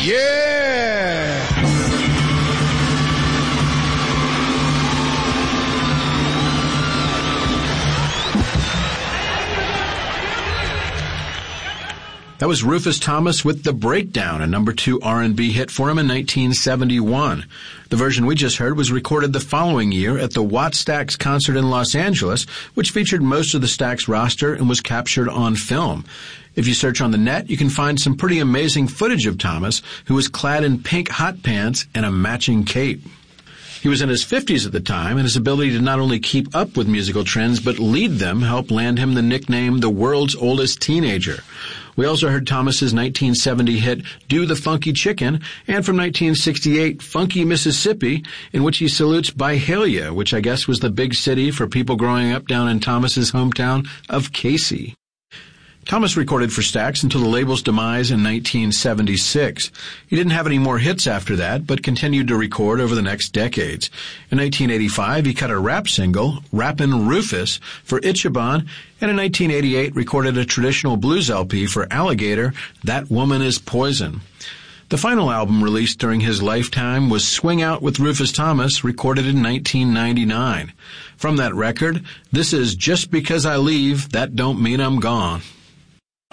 Yeah! That was Rufus Thomas with The Breakdown, a number 2 R&B hit for him in 1971. The version we just heard was recorded the following year at the Watt Stax concert in Los Angeles, which featured most of the Stax roster and was captured on film. If you search on the net, you can find some pretty amazing footage of Thomas, who was clad in pink hot pants and a matching cape. He was in his 50s at the time, and his ability to not only keep up with musical trends but lead them helped land him the nickname the world's oldest teenager. We also heard Thomas's 1970 hit Do the Funky Chicken, and from 1968 Funky Mississippi, in which he salutes Byhalia, which I guess was the big city for people growing up down in Thomas's hometown of Casey. Thomas recorded for Stax until the label's demise in 1976. He didn't have any more hits after that, but continued to record over the next decades. In 1985, he cut a rap single, Rappin' Rufus, for Ichiban, and in 1988 recorded a traditional blues LP for Alligator, That Woman Is Poison. The final album released during his lifetime was Swing Out with Rufus Thomas, recorded in 1999. From that record, this is Just Because I Leave, That Don't Mean I'm Gone.